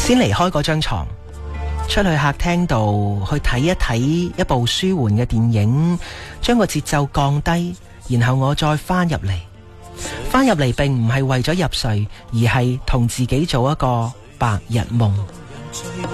先離開嗰張床，出去客廳度去睇一睇一部舒緩嘅電影，將個節奏降低，然後我再翻入嚟。翻入嚟並唔係為咗入睡，而係同自己做一個白日夢。